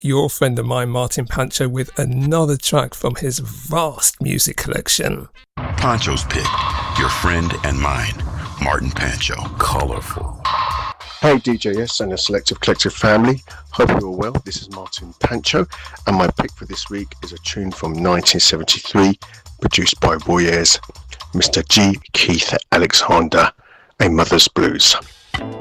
your friend of mine, Martin Pancho, with another track from his vast music collection. Pancho's Pick, your friend and mine, Martin Pancho. Colorful. Hey DJS and the Selective Collective family, hope you're all well. This is Martin Pancho, and my pick for this week is a tune from 1973 produced by Voyeurs, Mr. G. Keith Alexander, A Mother's Blues.